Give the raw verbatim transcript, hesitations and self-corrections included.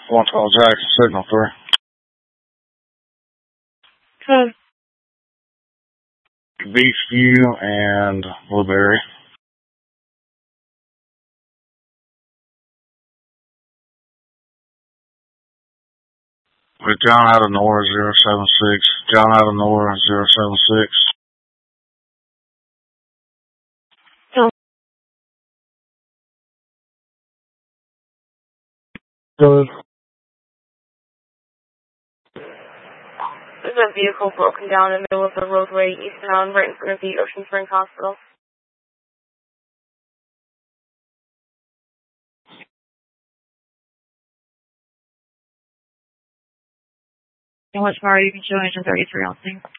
One twelve Jackson, signal three. Okay. Beachview and Blueberry. With John out of Nora, zero seven six. John out of Nora, zero seven six. Good. There's a vehicle broken down in the middle of the roadway eastbound right in front of the Ocean Springs Hospital. How much power you can show engine thirty-three on scene?